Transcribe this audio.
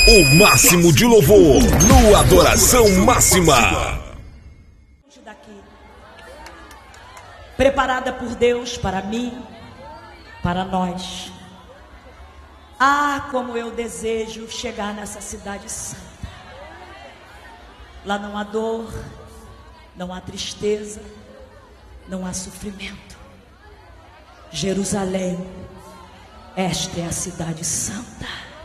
O máximo de louvor no Adoração Máxima. Preparada por Deus para mim, para nós. Ah, como eu desejo chegar nessa cidade santa. Lá não há dor, não há tristeza, não há sofrimento. Jerusalém, esta é a cidade santa.